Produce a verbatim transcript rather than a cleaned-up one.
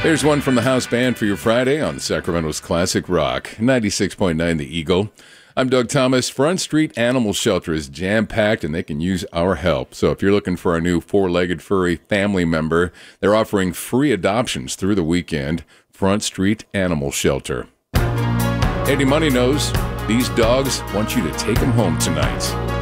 Here's one from the house band for your Friday on Sacramento's Classic Rock, ninety-six point nine The Eagle. I'm Doug Thomas. Front Street Animal Shelter is jam-packed, and they can use our help. So if you're looking for a new four-legged furry family member, they're offering free adoptions through the weekend. Front Street Animal Shelter. Eddie Money knows these dogs want you to take them home tonight.